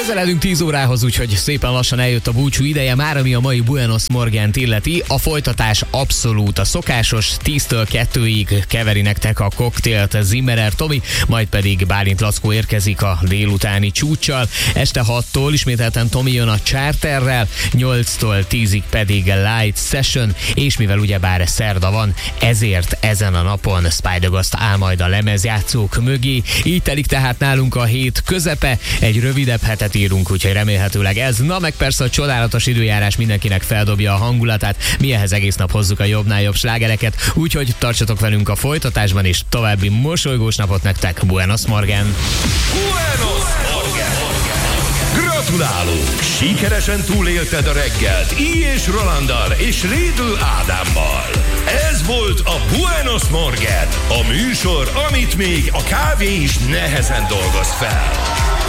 Közeledünk 10 órához, úgyhogy szépen lassan eljött a búcsú ideje már, ami a mai Buenos Morgent illeti. A folytatás abszolút a szokásos, 10-től 2-ig keveri nektek a koktélt Zimmerer Tomi, majd pedig Bálint Lackó érkezik a délutáni csúccsal. Este 6-tól ismételten Tomi jön a Charterrel, 8-tól 10-ig pedig Light Session, és mivel ugyebár szerda van, ezért ezen a napon Spider-Ghost áll majd a lemezjátszók mögé. Így telik tehát nálunk a hét közepe, egy rövidebb hetet írunk, úgyhogy remélhetőleg ez. Na meg persze a csodálatos időjárás mindenkinek feldobja a hangulatát, mi ehhez egész nap hozzuk a jobbnál jobb slágereket, úgyhogy tartsatok velünk a folytatásban, és további mosolygós napot nektek. Buenos Morgen! Buenos Morgen! Gratulálunk! Sikeresen túlélted a reggelt I és Rolanddal és Rédl Ádámmal. Ez volt a Buenos Morgen, a műsor, amit még a kávé is nehezen dolgoz fel.